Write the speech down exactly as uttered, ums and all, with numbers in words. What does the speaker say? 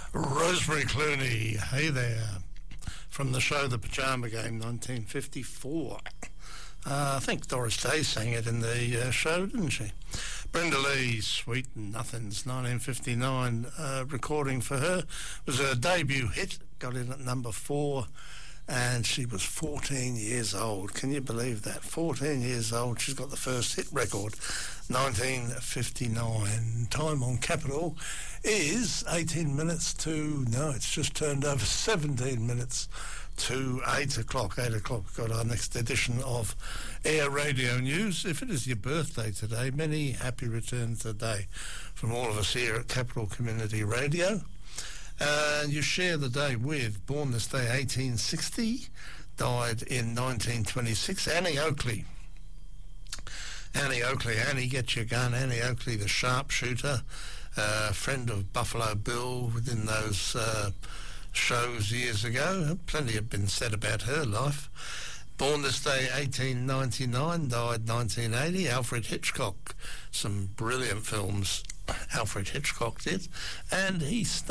Rosemary Clooney, hey there, from the show The Pyjama Game, nineteen fifty-four. Uh, I think Doris Day sang it in the uh, show, didn't she? Brenda Lee, Sweet and Nothings, nineteen fifty-nine, uh, recording for her. It was her debut hit, got in at number four, and she was fourteen years old. Can you believe that? fourteen years old, she's got the first hit record, nineteen fifty-nine. Time on Capital is eighteen minutes to, no, it's just turned over seventeen minutes to eight o'clock. eight o'clock, we've got our next edition of Air Radio News. If it is your birthday today, many happy returns today from all of us here at Capital Community Radio. And uh, you share the day with, born this day eighteen sixty, died in nineteen twenty-six, Annie Oakley. Annie Oakley, Annie, get your gun. Annie Oakley, the sharpshooter, uh, friend of Buffalo Bill within those uh, shows years ago. Plenty have been said about her life. Born this day eighteen ninety-nine, died nineteen eighty, Alfred Hitchcock. Some brilliant films Alfred Hitchcock did, and he